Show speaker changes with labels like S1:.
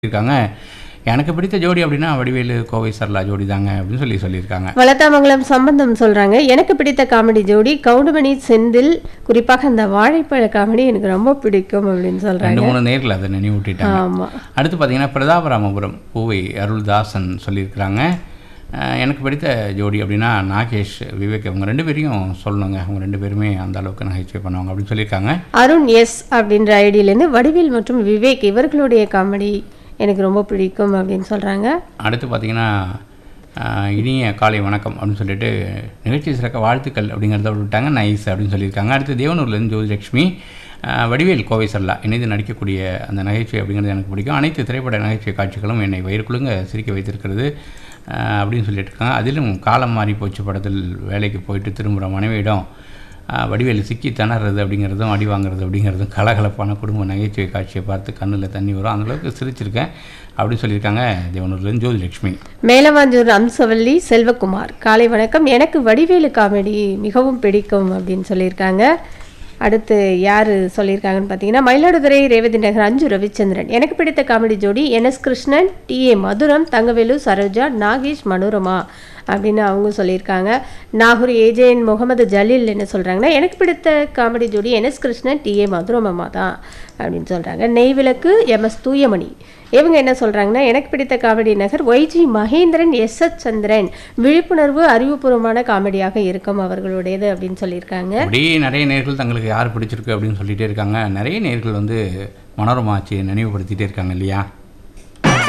S1: இருக்காங்க. எனக்கு பிடித்த ஜோடி அப்படின்னா வடிவேலு, கோவை சரளா ஜோடி தாங்க அப்படின்னு சொல்லியிருக்காங்க.
S2: வளத்தாமங்கலம் சம்பந்தம் சொல்றாங்க. எனக்கு பிடித்த காமெடி ஜோடி கவுண்டமணி செந்தில், குறிப்பாக அந்த வாழைப்பழ காமெடி எனக்கு ரொம்ப பிடிக்கும் அப்படின்னு சொல்றாங்க.
S1: 2-3 நேரில் அதை நினைவூட்டிட்டாங்க.
S2: ஆமா.
S1: அடுத்து பார்த்தீங்கன்னா பிரதாபராமபுரம் பூவை அருள்தாசன் சொல்லியிருக்கிறாங்க. எனக்கு பிடித்த ஜோடி அப்படின்னா நாகேஷ், விவேக், அவங்க 2 பேரையும் சொல்லணுங்க. அவங்க 2 பேருமே அந்த அளவுக்கு நகைச்சுவை பண்ணுவாங்க அப்படின்னு சொல்லியிருக்காங்க.
S2: அருண் எஸ் அப்படின்ற ஐடியிலேருந்து வடிவேல் மற்றும் விவேக் இவர்களுடைய காமெடி எனக்கு ரொம்ப பிடிக்கும் அப்படின்னு சொல்றாங்க.
S1: அடுத்து பார்த்தீங்கன்னா இனிய காலை வணக்கம் அப்படின்னு சொல்லிட்டு நிகழ்ச்சி சிறக்க வாழ்த்துக்கள் அப்படிங்கிறத விட்டாங்க. நைஸ் அப்படின்னு சொல்லியிருக்காங்க. அடுத்து தேவனூர்லேருந்து ஜோதிலட்சுமி, வடிவேல், கோவை சரளா இணைந்து நடிக்கக்கூடிய அந்த நகைச்சுவை அப்படிங்கிறது எனக்கு பிடிக்கும். அனைத்து திரைப்பட நகைச்சுவை காட்சிகளும் என்னை வயிறுக்குழுங்க சிரிக்க வைத்திருக்கிறது அப்படின்னு சொல்லிட்டு இருக்காங்க. அதிலும் காலம் மாறி போச்சு படத்தில் வேலைக்கு போயிட்டு திரும்புகிற மனைவியிடம் வடிவேல் சிக்கி திணறது அப்படிங்கிறதும் அடி வாங்குறது அப்படிங்கிறதும் கலகலப்பான குடும்ப நகைச்சுவை காட்சியை பார்த்து கண்ணில் தண்ணி வரும். அந்தளவுக்கு சிரிச்சிருக்கேன் அப்படின்னு சொல்லியிருக்காங்க தேவனூர்லேருந்து ஜோதிலட்சுமி.
S2: மேலவாஞ்சூர் அம்சவல்லி செல்வகுமார், காலை வணக்கம். எனக்கு வடிவேலு காமெடி மிகவும் பிடிக்கும் அப்படின்னு சொல்லியிருக்காங்க. அடுத்து யார் சொல்லியிருக்காங்கன்னு பார்த்தீங்கன்னா மயிலாடுதுறை ரேவதி நகர் அஞ்சு ரவிச்சந்திரன், எனக்கு பிடித்த காமெடி ஜோடி என்எஸ் கிருஷ்ணன், டிஏ மதுரம், தங்கவேலு, சரோஜா, நாகேஷ், மனோரமா அப்படின்னு அவங்க சொல்லியிருக்காங்க. நாகூர் ஏஜேஎன் முகமது ஜலீல் என்ன சொல்கிறாங்கன்னா எனக்கு பிடித்த காமெடி ஜோடி என்எஸ் கிருஷ்ணன், டிஏ மதுரமம்மா தான் அப்படின்னு சொல்கிறாங்க. நெய்விளக்கு எம்எஸ் தூயமணி இவங்க என்ன சொல்கிறாங்கன்னா எனக்கு பிடித்த காமெடி நகர் ஒய்ஜி மகேந்திரன், எஸ்எஸ் சந்திரன், விழிப்புணர்வு அறிவுபூர்வமான காமெடியாக இருக்கும் அவர்களுடையது அப்படின்னு சொல்லியிருக்காங்க.
S1: அப்படியே நிறைய நேர்கள் தங்களுக்கு யார் பிடிச்சிருக்கு அப்படின்னு சொல்லிகிட்டே இருக்காங்க. நிறைய நேர்கள் வந்து மனோரமா ஆட்சியை நினைவுபடுத்திகிட்டே இருக்காங்க இல்லையா?